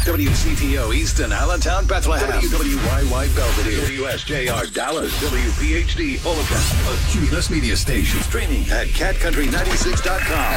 WCTO Easton, Allentown, Bethlehem. WYY Belvedere. WSJR Dallas. WPHD Fullerton. A Cumulus Media Station. Streaming at catcountry96.com.